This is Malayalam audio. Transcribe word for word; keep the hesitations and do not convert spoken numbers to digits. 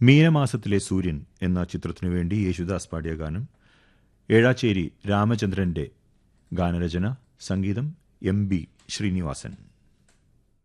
മീനമാസത്തിലെ സൂര്യൻ എന്ന ചിത്രത്തിനു വേണ്ടി യേശുദാസ് പാടിയ ഗാനം ഏഴാച്ചേരി രാമചന്ദ്രന്റെ ഗാനരചന, സംഗീതം എം ബി ശ്രീനിവാസൻ.